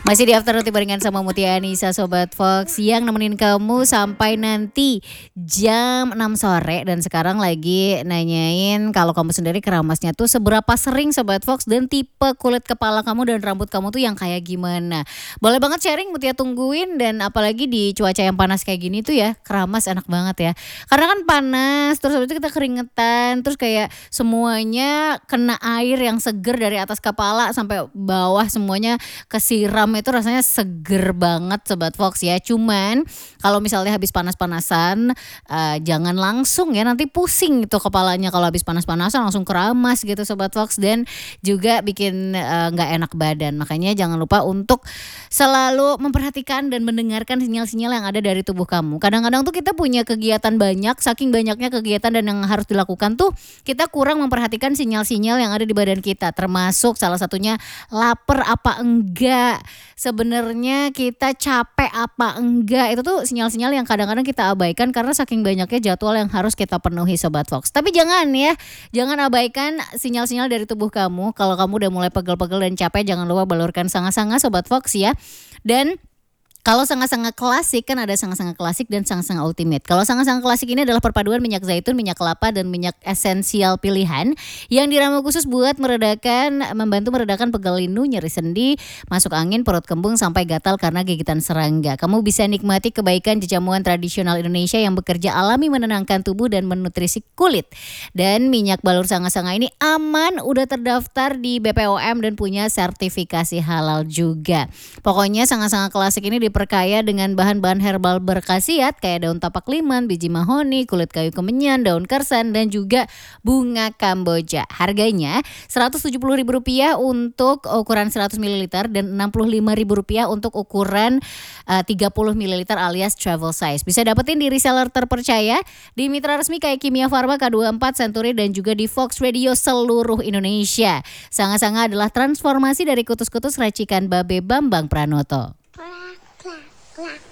Masih di Afternoon barengan sama Mutia Anissa Sobat Fox yang nemenin kamu sampai nanti jam 6 sore. Dan sekarang lagi nanyain kalau kamu sendiri keramasnya tuh seberapa sering Sobat Fox, dan tipe kulit kepala kamu dan rambut kamu tuh yang kayak gimana. Boleh banget sharing, Mutia tungguin. Dan apalagi di cuaca yang panas kayak gini tuh ya, keramas enak banget ya. Karena kan panas, terus habis itu kita keringetan, terus kayak semuanya kena air yang seger dari atas kepala sampai bawah, semuanya kesiram, itu rasanya seger banget Sobat Fox ya. Cuman kalau misalnya habis panas-panasan jangan langsung ya, nanti pusing itu kepalanya kalau habis panas-panasan langsung keramas gitu Sobat Fox, dan juga bikin nggak enak badan. Makanya jangan lupa untuk selalu memperhatikan dan mendengarkan sinyal-sinyal yang ada dari tubuh kamu. Kadang-kadang tuh kita punya kegiatan banyak, saking banyaknya kegiatan dan yang harus dilakukan tuh kita kurang memperhatikan sinyal-sinyal yang ada di badan kita, termasuk salah satunya lapar apa enggak, sebenarnya kita capek apa enggak. Itu tuh sinyal-sinyal yang kadang-kadang kita abaikan karena saking banyaknya jadwal yang harus kita penuhi Sobat Fox. Tapi jangan ya, jangan abaikan sinyal-sinyal dari tubuh kamu. Kalau kamu udah mulai pegel-pegel dan capek, jangan lupa balurkan sanga-sanga Sobat Fox ya. Dan kalau sanga-sanga klasik, kan ada sanga-sanga klasik dan sanga-sanga ultimate. Kalau sanga-sanga klasik ini adalah perpaduan minyak zaitun, minyak kelapa, dan minyak esensial pilihan yang diramu khusus buat membantu meredakan pegal linu, nyeri sendi, masuk angin, perut kembung, sampai gatal karena gigitan serangga. Kamu bisa nikmati kebaikan jamuan tradisional Indonesia yang bekerja alami, menenangkan tubuh dan menutrisi kulit. Dan minyak balur sanga-sanga ini aman, udah terdaftar di BPOM dan punya sertifikasi halal juga. Pokoknya sanga-sanga klasik ini diperkaya dengan bahan-bahan herbal berkhasiat kayak daun tapak liman, biji mahoni, kulit kayu kemenyan, daun kersen, dan juga bunga kamboja. Harganya Rp170.000 untuk ukuran 100 ml dan Rp65.000 untuk ukuran 30 ml alias travel size. Bisa dapetin di reseller terpercaya, di mitra resmi kayak Kimia Farma, K24, Century, dan juga di Fox Radio seluruh Indonesia. Sanga-sanga adalah transformasi dari kutus-kutus racikan Babe Bambang Pranoto. Clap, clap, clap.